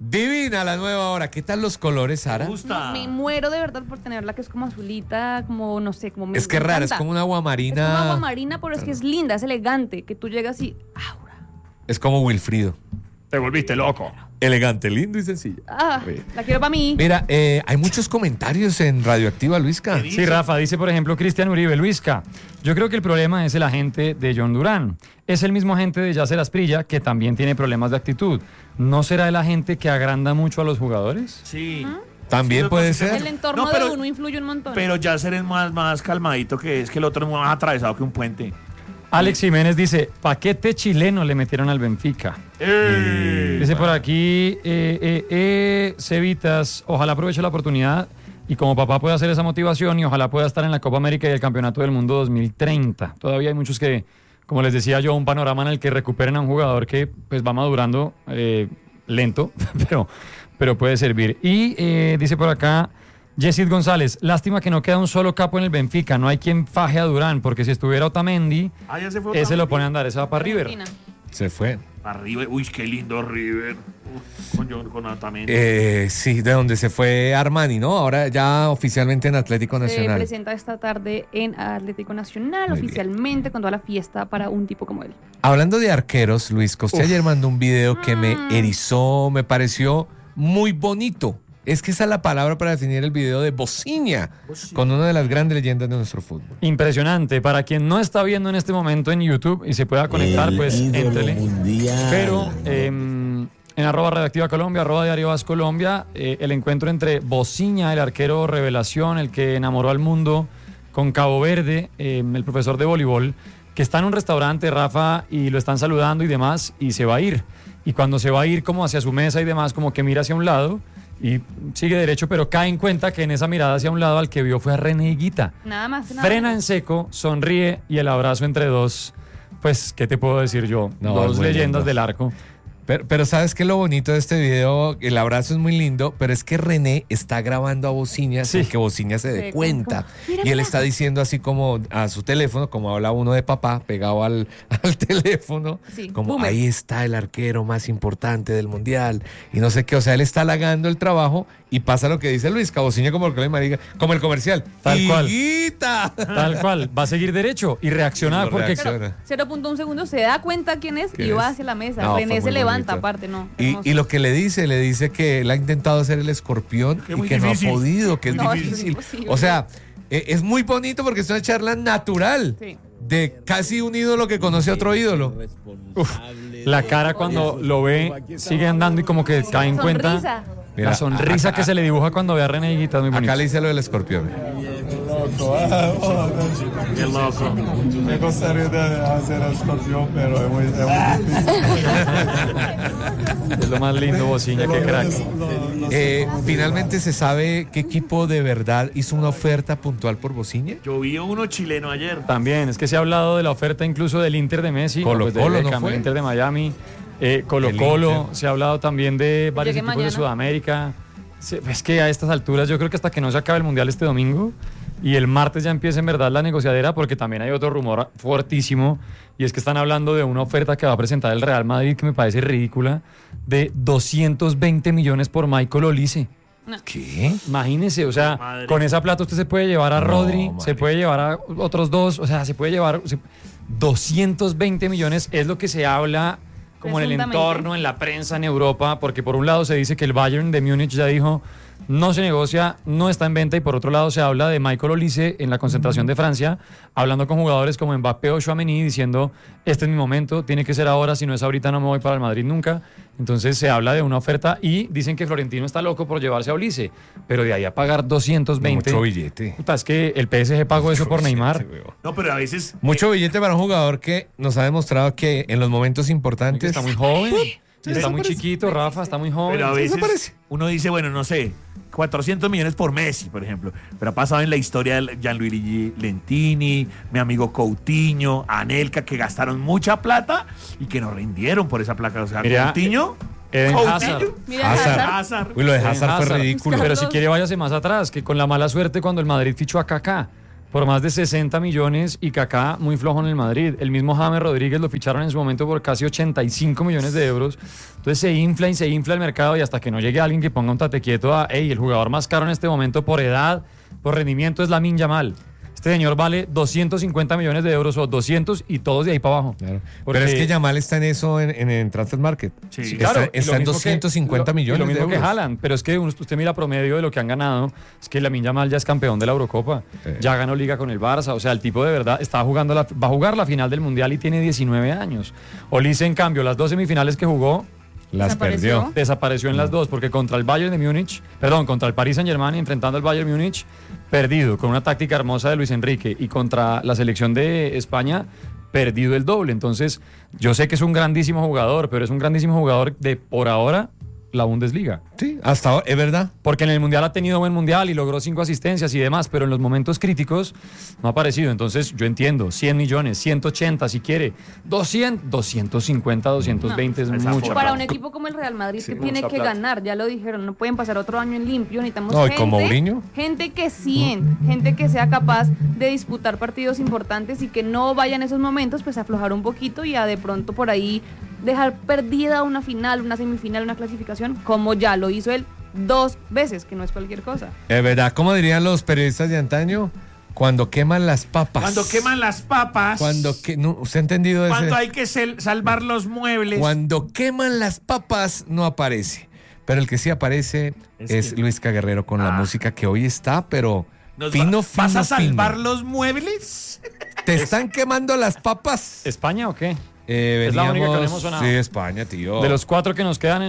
Divina la nueva hora. ¿Qué tal los colores, Sara? Me gusta. No, me muero de verdad por tenerla, que es como azulita, como no sé, como Es que es rara, es como un agua Es como marina. agua marina, pero es que es linda, es elegante, que tú llegas y aura. Es como Wilfrido. Te volviste loco. Elegante, lindo y sencillo. La quiero para mí. Mira, hay muchos comentarios en Radioactiva, Luisca. ¿Qué Sí, Rafa, dice por ejemplo Cristian Uribe, Luisca, yo creo que el problema es el agente de John Durán. Es el mismo agente de Yasser Asprilla que también tiene problemas de actitud. ¿No será el agente que agranda mucho a los jugadores? Sí. También Sí, puede lo ser. El entorno No, pero- de uno influye un montón. Pero Yasser es más calmadito que el otro es más atravesado que un puente. Alex Jiménez dice, paquete chileno le metieron al Benfica. Dice por aquí, Cevitas, ojalá aproveche la oportunidad y como papá pueda hacer esa motivación y ojalá pueda estar en la Copa América y el Campeonato del Mundo 2030. Todavía hay muchos que, como les decía yo, un panorama en el que recuperen a un jugador que pues va madurando lento, pero puede servir. Y dice por acá, Yesid González, lástima que no queda un solo capo en el Benfica, no hay quien faje a Durán, porque si estuviera Otamendi, Ya se fue ese Otamendi. lo pone a andar, ese va para River. Argentina. Se fue. Arriba, uy, qué lindo River. Con Otamendi. Sí, de donde se fue Armani, ¿no? Ahora ya oficialmente en Atlético Se Nacional. presenta esta tarde en Atlético Nacional, Muy bien. oficialmente, con toda la fiesta para un tipo como él. Hablando de arqueros, Luis, que usted ayer mandó un video que me erizó, me pareció muy bonito. Es que esa es la palabra para definir el video de Bociña, con una de las grandes leyendas de nuestro fútbol. Impresionante. Para quien no está viendo en este momento en YouTube y se pueda conectar, pues éntrele. Pero en @Radioactiva Colombia, @Diario As Colombia, el encuentro entre Bociña, el arquero revelación, el que enamoró al mundo, con Cabo Verde, el profesor de voleibol, que está en un restaurante, Rafa, y lo están saludando y demás, y se va a ir. Y cuando se va a ir como hacia su mesa y demás, como que mira hacia un lado y sigue derecho, pero cae en cuenta que en esa mirada hacia un lado al que vio fue a René Higuita. Nada más. Nada Frena más. en seco, sonríe y el abrazo entre dos, pues, ¿qué te puedo decir yo? No, Dos es muy leyendas lindo. del arco. Pero ¿sabes qué es lo bonito de este video? El abrazo es muy lindo, pero es que René está grabando a Bociña sin que Bociña se dé Sí, cuenta. mira, Y él mira. está diciendo así como a su teléfono, como habla uno de papá, pegado al teléfono, Sí, como boomer. ahí está el arquero más importante del mundial. Y no sé qué, o sea, él está halagando el trabajo y pasa lo que dice Luis, Bociña como el comercial. Tal cual. ¡Higuita! Tal cual, va a seguir derecho y reaccionar No porque reacciona. 0.1 segundo se da cuenta quién es ¿Quién y va es? hacia la mesa. No, fue René se muy levanta bonito. aparte, ¿no? Y lo que le dice que él ha intentado hacer el escorpión Que y muy que difícil. no ha podido, que es No, es difícil. imposible. O sea, es muy bonito porque es una charla natural Sí. de casi un ídolo que conoce a otro ídolo. la cara cuando lo ve sigue andando y como que cae en cuenta. Sonrisa. Mira, La sonrisa que se le dibuja cuando ve a René Higuita es muy bonito. Acá le dice lo del escorpión. Qué loco. Me gustaría de hacer escorpión, pero es muy difícil. Es lo más lindo, Bociña, qué crack. Finalmente se sabe qué equipo de verdad hizo una oferta puntual por Bociña. Yo vi uno chileno ayer. También, es que se ha hablado de la oferta incluso del Inter de Messi, Colo pues de Colo, ¿no Beckham, fue? el Inter de Miami, Colo El Colo, Inter. se ha hablado también de varios Llegué equipos de mañana. Sudamérica. Es que a estas alturas yo creo que hasta que no se acabe el Mundial este domingo y el martes ya empieza en verdad la negociadera, porque también hay otro rumor fuertísimo y es que están hablando de una oferta que va a presentar el Real Madrid que me parece ridícula, de 220 millones por Michael Olise. ¿Qué? Imagínese, o sea, Madre. con esa plata usted se puede llevar a No, Rodri, madre. se puede llevar a otros dos, o sea, se puede llevar 220 millones, es lo que se habla como en el Presuntamente. entorno, en la prensa en Europa, porque por un lado se dice que el Bayern de Múnich ya dijo no se negocia, no está en venta, y por otro lado se habla de Michael Olise en la concentración de Francia, hablando con jugadores como Mbappé o Tchouaméni, diciendo este es mi momento, tiene que ser ahora, si no es ahorita no me voy para el Madrid nunca. Entonces se habla de una oferta y dicen que Florentino está loco por llevarse a Olise, pero de ahí a pagar 220. Mucho billete. Puta, es que el PSG pagó eso por Neymar. No, pero a veces. Mucho billete para un jugador que nos ha demostrado que en los momentos importantes Está muy joven, está eso muy parece. chiquito, Rafa, está muy joven. Pero a Eso veces parece. uno dice, bueno, no sé, 400 millones por Messi, por ejemplo. Pero ha pasado en la historia de Gianluigi Lentini, mi amigo Coutinho, Anelka, que gastaron mucha plata y que no rindieron por esa plata. O sea, Mira, Coutinho. Eden Coutinho. Hazard. Mira, Hazard. Hazard. Hazard. Uy, lo de Eden Hazard fue Hazard. ridículo. Pero si quiere váyase más atrás, que con la mala suerte cuando el Madrid fichó a Kaká. por más de 60 millones y Kaká muy flojo en el Madrid. El mismo James Rodríguez lo ficharon en su momento por casi 85 millones de euros. Entonces se infla y se infla el mercado y hasta que no llegue alguien que ponga un tate quieto a, el jugador más caro en este momento por edad, por rendimiento es Lamine Yamal. Este señor vale 250 millones de euros o 200 y todos de ahí para abajo. Claro. Porque- Pero es que Yamal está en eso en Transfer Market. Sí, Sí, Está, claro, y está lo en mismo 250 y millones lo mismo de que euros. Haaland, pero es que usted mira promedio de lo que han ganado, es que Lamine Yamal ya es campeón de la Eurocopa, ya ganó Liga con el Barça, o sea, el tipo de verdad está jugando va a jugar la final del Mundial y tiene 19 años. Olise, en cambio, las 2 semifinales que jugó, Las Desapareció. perdió. desapareció en las dos, porque contra el Bayern de Múnich, contra el Paris Saint-Germain, enfrentando al Bayern Múnich, perdido, con una táctica hermosa de Luis Enrique, y contra la selección de España, perdido el doble. Entonces, yo sé que es un grandísimo jugador, pero es un grandísimo jugador de, por ahora, la Bundesliga. Sí, hasta ahora, es verdad. Porque en el Mundial ha tenido buen Mundial y logró 5 asistencias y demás, pero en los momentos críticos no ha aparecido. Entonces, yo entiendo, 100 millones, 180 si quiere, 200, 250, 220 es Esa mucho. forma. Para un equipo como el Real Madrid que tiene mucha que plata. ganar, ya lo dijeron, no pueden pasar otro año en limpio, necesitamos No, y gente, con Mourinho. gente que gente que sea capaz de disputar partidos importantes y que no vaya en esos momentos, pues a aflojar un poquito y a de pronto por ahí dejar perdida una final, una semifinal, una clasificación, como ya lo hizo él 2 veces, que no es cualquier cosa. Es verdad, como dirían los periodistas de antaño, cuando queman las papas. Cuando queman las papas. ¿Usted ha entendido ese? Cuando hay que salvar los muebles. Cuando queman las papas no aparece. Pero el que sí aparece es que- Luis Guerrero con la música que hoy está, pero fino, ¿Vas a fino, salvar fino. los muebles? ¿Te están quemando las papas? ¿España o qué? Es la única que no hemos sonado. Sí, España, tío. De los 4 que nos quedan,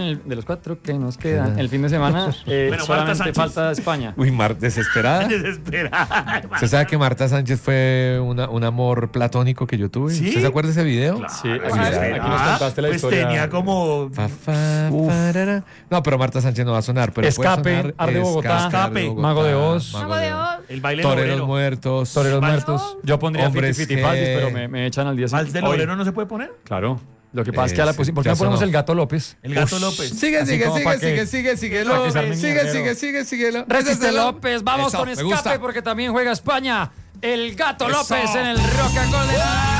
el fin de semana, Marta solamente Sánchez. falta España. Uy, desesperada. Desesperada. ¿Usted sabe que Marta Sánchez fue un amor platónico que yo tuve? ¿Sí? ¿Usted se acuerda de ese video? Sí, aquí Claro. nos contaste la pues historia. tenía como... Farara. No, pero Marta Sánchez no va a sonar. Pero Escape, puede sonar Arde Bogotá, Escape, Mago de Oz. Mago de Oz. El baile Toreros lorero. muertos. Toreros Vals- muertos. Yo pondría Hombres Fiti Patis, que- pero me echan al día ¿Vals siguiente. de lorero no se puede poner? Claro. Lo que pasa es que ya la pusimos. ¿Por qué ya no ponemos sonó. el Gato López? El Gato López. Sigue, Así sigue, como sigue, pa' que- sigue, sigue, pa' que se arme sigue, ñañero. sigue. Resiste López, vamos Eso, con me Escape gusta. porque también juega España. El Gato Eso. López en el Roca Golden.